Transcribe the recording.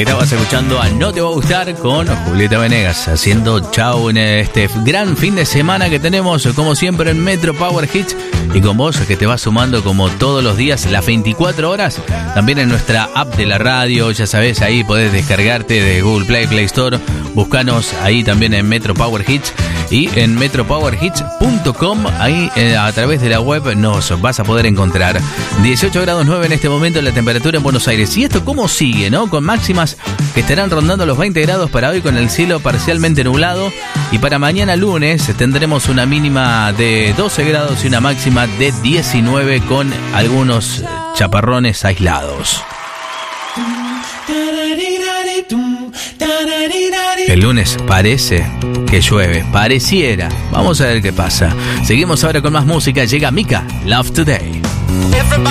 Estabas escuchando a No Te Va a Gustar con Julieta Venegas, haciendo chau en este gran fin de semana que tenemos, como siempre, en Metro Power Hits. Y con vos, que te vas sumando como todos los días, las 24 horas, también en nuestra app de la radio. Ya sabés, ahí podés descargarte de Google Play, Play Store. Búscanos ahí también en Metro Power Hits y en metropowerhits.com. Ahí a través de la web nos vas a poder encontrar. 18 grados 9 en este momento la temperatura en Buenos Aires. Y esto cómo sigue, ¿no? Con máximas que estarán rondando los 20 grados para hoy, con el cielo parcialmente nublado. Y para mañana lunes tendremos una mínima de 12 grados y una máxima de 19 con algunos chaparrones aislados. El lunes parece que llueve, pareciera. Vamos a ver qué pasa. Seguimos ahora con más música. Llega Mika, Love Today.